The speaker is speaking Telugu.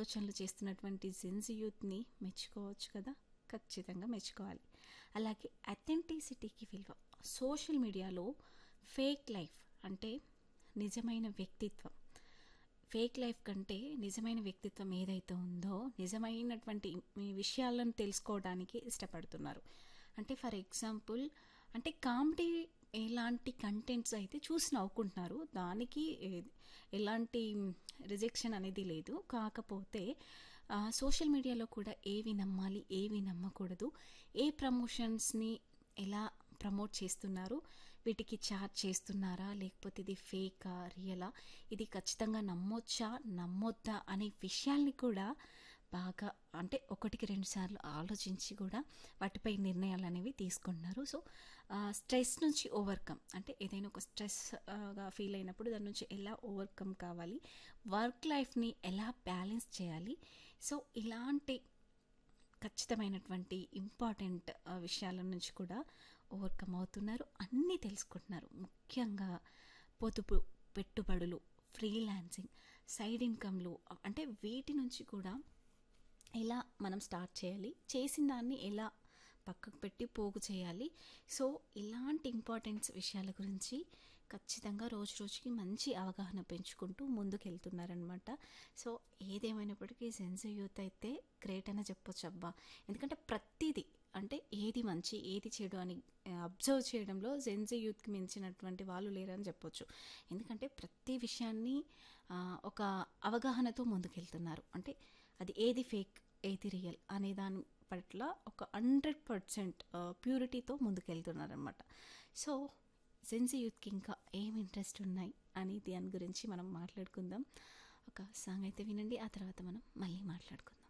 ఆలోచనలు చేస్తున్నటువంటి జెన్జీ యూత్ని మెచ్చుకోవచ్చు కదా, ఖచ్చితంగా మెచ్చుకోవాలి. అలాగే అథెంటిసిటీకి విలువ. సోషల్ మీడియాలో ఫేక్ లైఫ్ అంటే నిజమైన వ్యక్తిత్వం, ఫేక్ లైఫ్ కంటే నిజమైన వ్యక్తిత్వం ఏదైతే ఉందో నిజమైనటువంటి ఈ విషయాలను తెలుసుకోవడానికి ఇష్టపడుతున్నారు. అంటే ఫర్ ఎగ్జాంపుల్, అంటే కామెడీ ఎలాంటి కంటెంట్స్ అయితే చూసి నవ్వుకుంటున్నారు, దానికి ఎలాంటి రిజెక్షన్ అనేది లేదు. కాకపోతే సోషల్ మీడియాలో కూడా ఏవి నమ్మాలి ఏవి నమ్మకూడదు, ఏ ప్రమోషన్స్ని ఎలా ప్రమోట్ చేస్తున్నారు, వీటికి చార్జ్ చేస్తున్నారా, లేకపోతే ఇది ఫేకా రియలా, ఇది ఖచ్చితంగా నమ్మొచ్చా నమ్మొద్దా అనే విషయాల్ని కూడా బాగా అంటే ఒకటికి రెండు సార్లు ఆలోచించి కూడా వాటిపై నిర్ణయాలు అనేవి తీసుకుంటున్నారు. సో స్ట్రెస్ నుంచి ఓవర్కమ్, అంటే ఏదైనా ఒక స్ట్రెస్గా ఫీల్ అయినప్పుడు దాని నుంచి ఎలా ఓవర్కమ్ కావాలి, వర్క్ లైఫ్ని ఎలా బ్యాలెన్స్ చేయాలి, సో ఇలాంటి ఖచ్చితమైనటువంటి ఇంపార్టెంట్ విషయాల నుంచి కూడా ఓవర్కమ్ అవుతున్నారు, అన్నీ తెలుసుకుంటున్నారు. ముఖ్యంగా పొదుపు, పెట్టుబడులు, ఫ్రీలాన్సింగ్, సైడ్ ఇన్కమ్లు, అంటే వీటి నుంచి కూడా ఎలా మనం స్టార్ట్ చేయాలి, చేసిన దాన్ని ఎలా పక్కకు పెట్టి పోగు చేయాలి, సో ఇలాంటి ఇంపార్టెంట్ విషయాల గురించి ఖచ్చితంగా రోజు రోజుకి మంచి అవగాహన పెంచుకుంటూ ముందుకెళ్తున్నారనమాట. సో ఏదేమైనప్పటికీ జెన్జీ యూత్ అయితే గ్రేట్ అని చెప్పొచ్చు అబ్బా. ఎందుకంటే ప్రతిదీ అంటే ఏది మంచి ఏది చెడు అని అబ్జర్వ్ చేయడంలో జెన్జీ యూత్కి మించినటువంటి వాళ్ళు లేరని చెప్పొచ్చు. ఎందుకంటే ప్రతి విషయాన్ని ఒక అవగాహనతో ముందుకెళ్తున్నారు. అంటే అది ఏది ఫేక్ ఏది రియల్ అనే దాని పట్ల ఒక 100% ప్యూరిటీతో ముందుకెళ్తున్నారనమాట. సో జెన్జీ యూత్కి ఇంకా ఏం ఇంట్రెస్ట్ ఉన్నాయి అని దాని గురించి మనం మాట్లాడుకుందాం. ఒక సాంగ్ అయితే వినండి, ఆ తర్వాత మనం మళ్ళీ మాట్లాడుకుందాం.